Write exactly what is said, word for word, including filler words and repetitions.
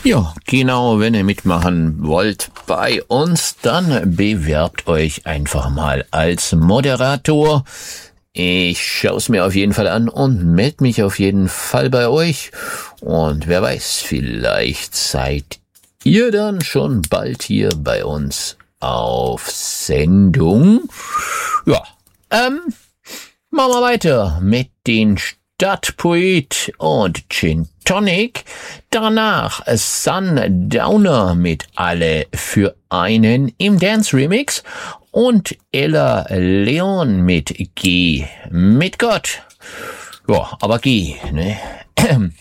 Ja, genau, wenn ihr mitmachen wollt bei uns, dann bewerbt euch einfach mal als Moderator. Ich schaue es mir auf jeden Fall an und melde mich auf jeden Fall bei euch. Und wer weiß, vielleicht seid ihr dann schon bald hier bei uns auf Sendung. Ja, ähm, machen wir weiter mit den Stadtpoet und Gin Tonic. Danach Sundowner mit Alle für einen im Dance Remix und Ella Leon mit Geh mit Gott. Ja, aber geh, ne?